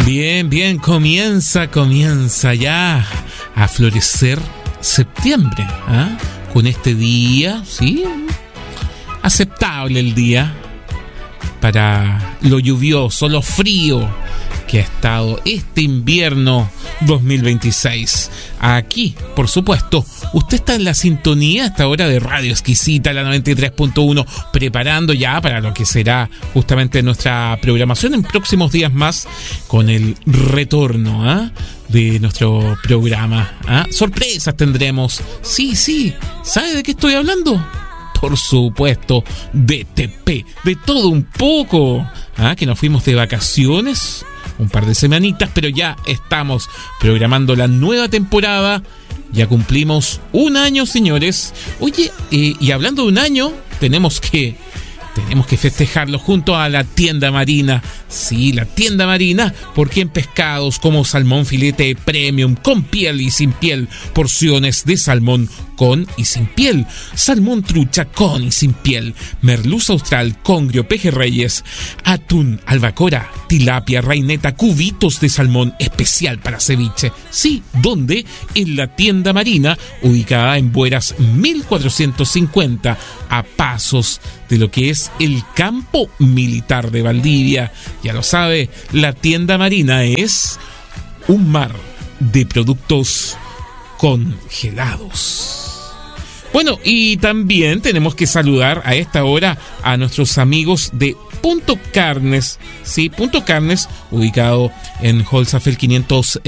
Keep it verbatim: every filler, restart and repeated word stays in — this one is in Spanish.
Bien, bien, comienza, comienza ya a florecer septiembre, ¿eh? Con este día, ¿sí? Aceptable el día para lo lluvioso, lo frío que ha estado este invierno dos mil veintiséis. Aquí, por supuesto, usted está en la sintonía a esta hora de Radio Exquisita, la noventa y tres punto uno, preparando ya para lo que será justamente nuestra programación en próximos días más con el retorno ¿eh? de nuestro programa. ¿eh? Sorpresas tendremos. Sí, sí. ¿Sabe de qué estoy hablando? Por supuesto, de T P, de todo un poco. ¿Ah? Que nos fuimos de vacaciones un par de semanitas, pero ya estamos programando la nueva temporada. Ya cumplimos un año, señores. Oye, eh, y hablando de un año, tenemos que tenemos que festejarlo junto a la tienda Marina. Sí, la tienda Marina, porque en pescados como salmón filete premium, con piel y sin piel, porciones de salmón con y sin piel, salmón trucha con y sin piel, merluza austral, congrio, pejerreyes, atún, albacora, tilapia, reineta, cubitos de salmón especial para ceviche. Sí, ¿dónde? En la tienda Marina, ubicada en Bueras mil cuatrocientos cincuenta, a pasos de lo que es el campo militar de Valdivia. Ya lo sabe, la tienda Marina es un mar de productos congelados. Bueno, y también tenemos que saludar a esta hora a nuestros amigos de Punto Carnes, sí, Punto Carnes, ubicado en Holzapfel quinientos